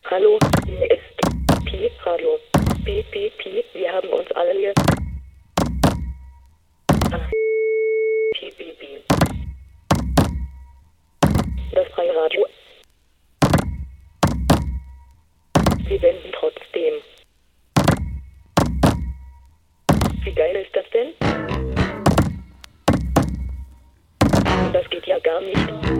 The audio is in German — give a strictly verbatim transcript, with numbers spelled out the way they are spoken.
Hallo, hier ist Pi Radio. Pi, Pi, Pi, wir haben uns alle hier. Ah. Pi, Pi, Pi. Das freie Radio. Wir senden trotzdem. Wie geil ist das denn? Das geht ja gar nicht.